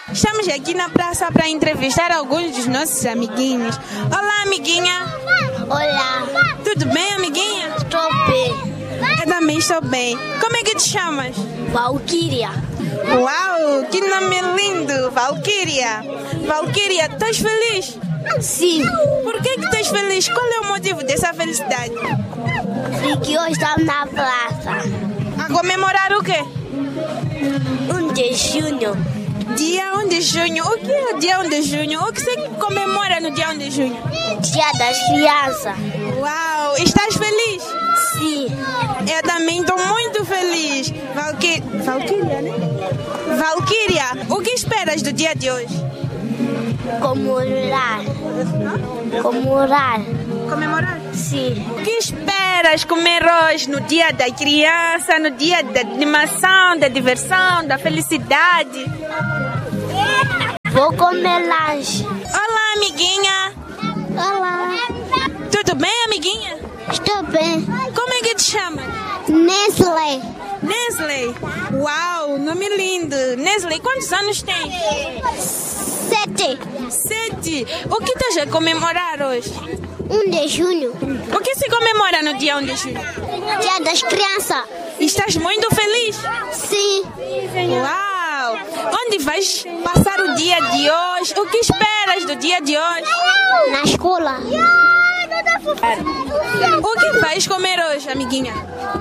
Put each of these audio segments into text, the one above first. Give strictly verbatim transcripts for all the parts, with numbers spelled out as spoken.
Estamos aqui na praça para entrevistar alguns dos nossos amiguinhos. Olá, amiguinha. Olá. Tudo bem, amiguinha? Estou bem. Eu também estou bem. Como é que te chamas? Valquíria. Uau, que nome lindo, Valquíria. Valquíria, estás feliz? Sim. Por que que estás feliz? Qual é o motivo dessa felicidade? Porque hoje estamos na praça. A comemorar o quê? um de junho. Dia um de junho. O que é o dia um de junho? O que você comemora no dia um de junho? Dia das crianças. Uau, estás feliz? Sim. Eu também estou muito feliz. Valquí... Valquíria, né? Valquíria, o que esperas do dia de hoje? Comemorar. Comemorar. Comemorar? Sim. O que esperas comer hoje no dia da criança, no dia da animação, da diversão, da felicidade? Vou comer lanche. Olá, amiguinha. Olá. Tudo bem, amiguinha? Estou bem. Como é que te chama? Nestlé. Nestlé. Uau, nome lindo. Nestlé, quantos anos tem? Sete. Sete. O que estás a comemorar hoje? um de junho. O que se comemora no dia um de junho? Dia das crianças. Estás muito feliz? Sim. Uau! Onde vais passar o dia de hoje? O que esperas do dia de hoje? Na escola. O que vais comer hoje, amiguinha?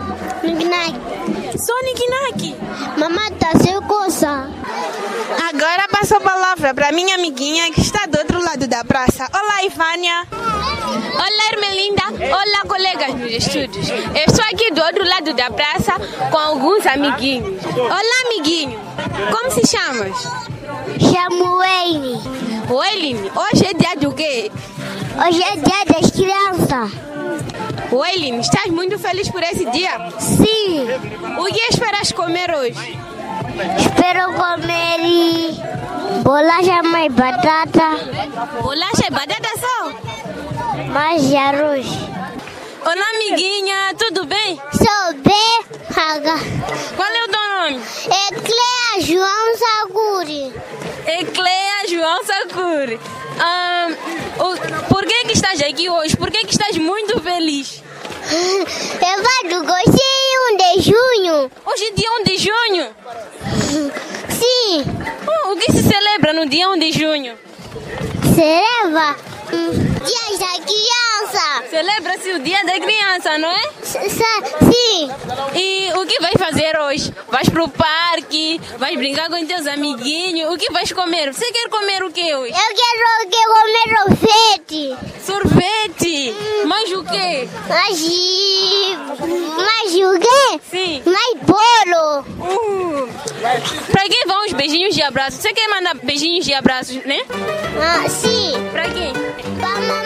Só niquinaque. Mamãe tá sem coça. Agora passo a palavra para minha amiguinha que está do outro lado da praça. Olá, Ivânia. Olá, Ermelinda. Olá, colegas nos estúdios. Eu estou aqui do outro lado da praça com alguns amiguinhos. Olá, amiguinho. Como se chamas? Chamo Wayne. Wayne, hoje é dia do quê? Hoje é dia das crianças. Wayne, estás muito feliz por esse dia? Sim. O que esperas comer hoje? Espero comer bolacha mais batata. Bolacha e batata só? Mais arroz. Olá, amiguinha. Tudo bem? Sou bem. Qual é o teu nome? Ecleia João Saguri. Ecleia João Sakuri. Ah, o, por que que estás aqui hoje? Por que que estás muito feliz? Eu vou do gostinho de junho. Hoje é dia um de junho. Sim. Oh, o que se celebra no dia um de junho? Celebra hum, Dia da Criança. Celebra-se o dia da criança, não é? Sim. E o que vais fazer hoje? Vais pro parque? Vais brincar com teus amiguinhos? O que vais comer? Você quer comer o que hoje? Eu quero que comer sorvete. Sorvete? Mais o quê? Mais, mais o quê? Sim. Mais bolo. Uh. Pra quem vão os beijinhos de abraço? Você quer mandar beijinhos de abraço, né? Ah, sim. Pra quem? Pra mamãe.